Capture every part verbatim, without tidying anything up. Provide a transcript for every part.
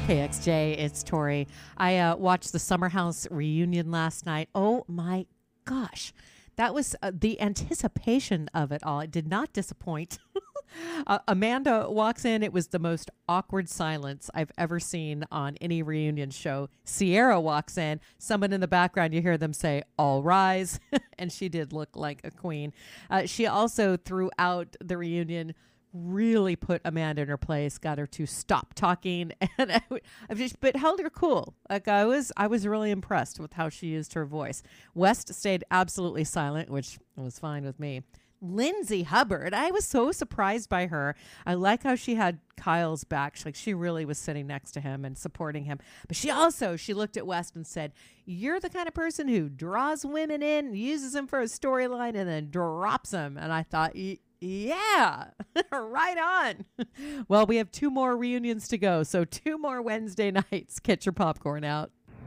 K X J, it's Tori. I uh, watched the Summer House reunion last night. Oh my gosh. That was uh, the anticipation of it all. It did not disappoint. uh, Amanda walks in. It was the most awkward silence I've ever seen on any reunion show. Sierra walks in. Someone in the background, you hear them say, "All rise." And she did look like a queen. Uh, she also, throughout the reunion, really put Amanda in her place, got her to stop talking, and I, I just, but held her cool. Like I was, I was really impressed with how she used her voice. West stayed absolutely silent, which was fine with me. Lindsay Hubbard, I was so surprised by her. I like how she had Kyle's back. She, like she really was sitting next to him and supporting him. But she also, she looked at West and said, "You're the kind of person who draws women in, uses them for a storyline, and then drops them." And I thought, yeah, right on. Well, we have two more reunions to go, so two more Wednesday nights. Get your popcorn out.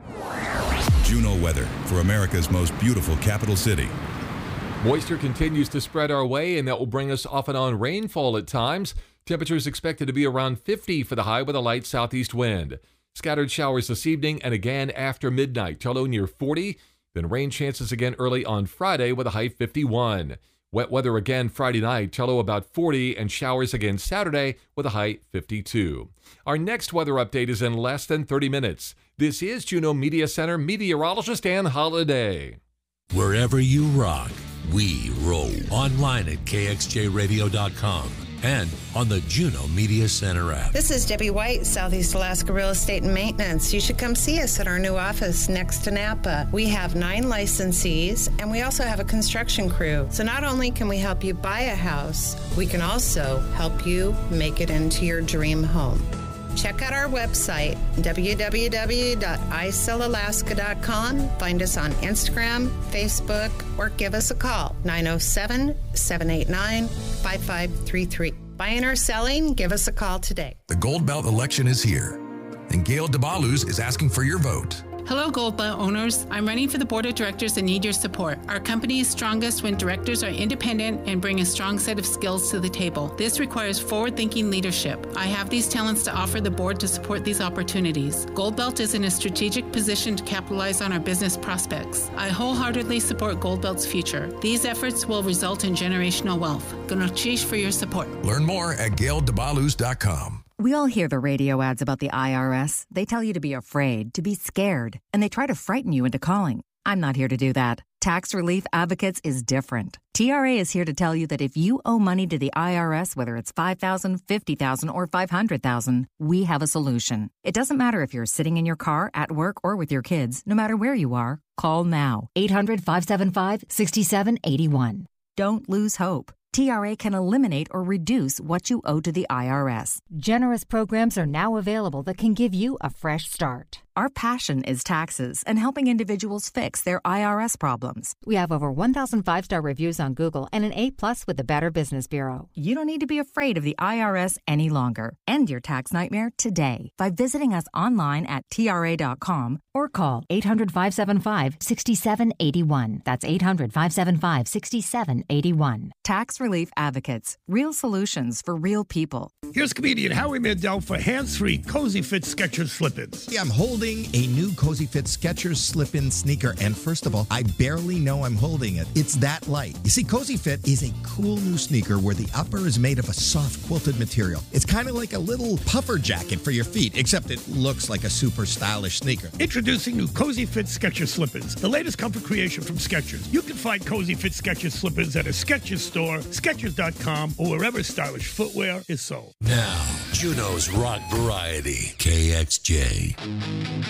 Juno weather for America's most beautiful capital city. Moisture continues to spread our way, and that will bring us off and on rainfall at times. Temperatures expected to be around fifty for the high with a light southeast wind. Scattered showers this evening and again after midnight. Tello near forty. Then rain chances again early on Friday with a high fifty-one. Wet weather again Friday night, Tello about forty, and showers again Saturday with a high fifty-two. Our next weather update is in less than thirty minutes. This is Juneau Media Center meteorologist Ann Holiday. Wherever you rock, we roll. Online at K X J radio dot com and on the Juneau Media Center app. This is Debbie White, Southeast Alaska Real Estate and Maintenance. You should come see us at our new office next to Napa. We have nine licensees, and we also have a construction crew. So not only can we help you buy a house, we can also help you make it into your dream home. Check out our website, w w w dot i sell alaska dot com. Find us on Instagram, Facebook, or give us a call, nine oh seven, seven eight nine, five five three three. Buying or selling, give us a call today. The Gold Belt election is here, and Gail DeBalus is asking for your vote. Hello, Gold Belt owners. I'm running for the board of directors and need your support. Our company is strongest when directors are independent and bring a strong set of skills to the table. This requires forward-thinking leadership. I have these talents to offer the board to support these opportunities. Gold Belt is in a strategic position to capitalize on our business prospects. I wholeheartedly support Gold Belt's future. These efforts will result in generational wealth. Ganochish for your support. Learn more at gail debalus dot com. We all hear the radio ads about the I R S. They tell you to be afraid, to be scared, and they try to frighten you into calling. I'm not here to do that. Tax Relief Advocates is different. T R A is here to tell you that if you owe money to the I R S, whether it's five thousand dollars, fifty thousand dollars, or five hundred thousand dollars, we have a solution. It doesn't matter if you're sitting in your car, at work, or with your kids. No matter where you are, call now. eight hundred, five seven five, six seven eight one. Don't lose hope. T R A can eliminate or reduce what you owe to the I R S. Generous programs are now available that can give you a fresh start. Our passion is taxes and helping individuals fix their I R S problems. We have over one thousand five-star reviews on Google and an A-plus with the Better Business Bureau. You don't need to be afraid of the I R S any longer. End your tax nightmare today by visiting us online at T R A dot com or call eight hundred, five seven five, six seven eight one. That's eight hundred, five seven five, six seven eight one. Tax Relief Advocates. Real solutions for real people. Here's comedian Howie Mandel for hands-free Cozy Fit Skechers slip-ins. Yeah, I'm holding a new Cozy Fit Skechers slip-in sneaker, and first of all, I barely know I'm holding it. It's that light. You see, Cozy Fit is a cool new sneaker where the upper is made of a soft quilted material. It's kind of like a little puffer jacket for your feet, except it looks like a super stylish sneaker. Introducing new Cozy Fit Skechers slip-ins, the latest comfort creation from Skechers. You can find Cozy Fit Skechers slip-ins at a Skechers store, Skechers dot com, or wherever stylish footwear is sold. Now, Juneau's rock variety, K X J.